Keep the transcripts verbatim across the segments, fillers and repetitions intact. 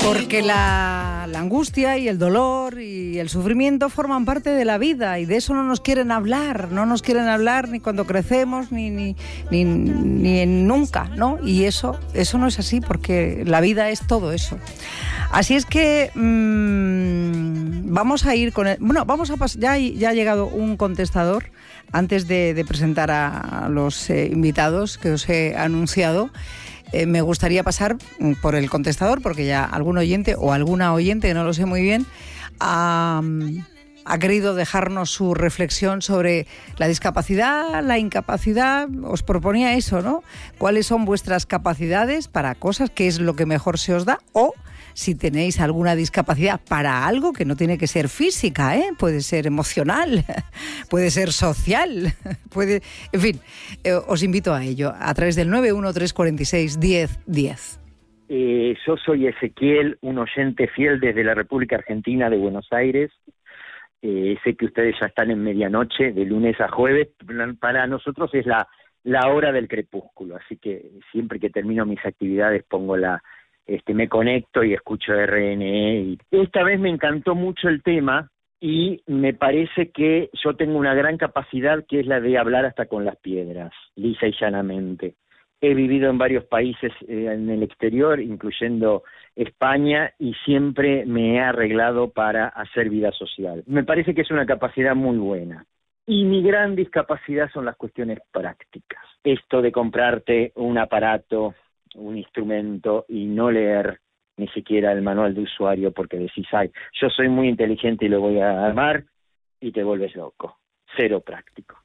Porque la, la angustia y el dolor y el sufrimiento forman parte de la vida y de eso no nos quieren hablar, no nos quieren hablar ni cuando crecemos ni, ni, ni, ni en nunca, ¿no? Y eso, eso no es así porque la vida es todo eso. Así es que mmm, vamos a ir con el... Bueno, vamos a pasar... Ya, ya ha llegado un contestador antes de, de presentar a los eh, invitados que os he anunciado. Eh, me gustaría pasar por el contestador porque ya algún oyente o alguna oyente, no lo sé muy bien, ha, ha querido dejarnos su reflexión sobre la discapacidad, la incapacidad. Os proponía eso, ¿no? ¿Cuáles son vuestras capacidades para cosas? ¿Qué es lo que mejor se os da? O si tenéis alguna discapacidad para algo que no tiene que ser física, ¿eh? Puede ser emocional, puede ser social, puede, en fin, eh, os invito a ello a través del nueve uno tres cuatro seis diez diez. Eh, yo soy Ezequiel, un oyente fiel desde la República Argentina de Buenos Aires. Eh, sé que ustedes ya están en medianoche, de lunes a jueves. Para nosotros es la, la hora del crepúsculo, así que siempre que termino mis actividades pongo la... Este, me conecto y escucho R N E. Y esta vez me encantó mucho el tema y me parece que yo tengo una gran capacidad que es la de hablar hasta con las piedras, lisa y llanamente. He vivido en varios países eh, en el exterior, incluyendo España, y siempre me he arreglado para hacer vida social. Me parece que es una capacidad muy buena. Y mi gran discapacidad son las cuestiones prácticas. Esto de comprarte un aparato, un instrumento y no leer ni siquiera el manual de usuario porque decís, ay, yo soy muy inteligente y lo voy a armar, y te vuelves loco. Cero práctico.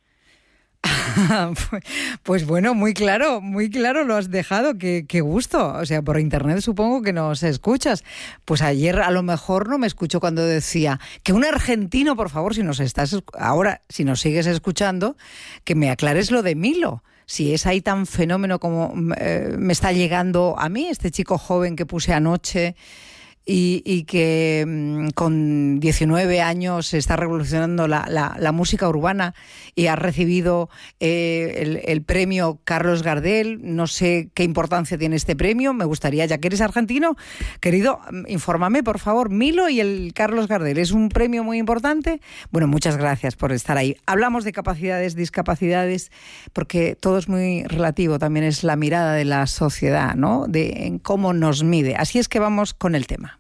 Pues bueno, muy claro, muy claro lo has dejado, qué, qué gusto. O sea, por internet supongo que nos escuchas. Pues ayer a lo mejor no me escuchó cuando decía que un argentino, por favor, si nos estás ahora, si nos sigues escuchando, que me aclares lo de Milo. Si es ahí tan fenómeno como eh, me está llegando a mí, este chico joven que puse anoche y, y que mmm, con diecinueve años está revolucionando la, la, la música urbana y ha recibido eh, el, el premio Carlos Gardel. No sé qué importancia tiene este premio. Me gustaría, ya que eres argentino, querido, infórmame, por favor. Milo y el Carlos Gardel, ¿es un premio muy importante? Bueno, muchas gracias por estar ahí. Hablamos de capacidades, discapacidades, porque todo es muy relativo. También es la mirada de la sociedad, ¿no? De en cómo nos mide. Así es que vamos con el tema.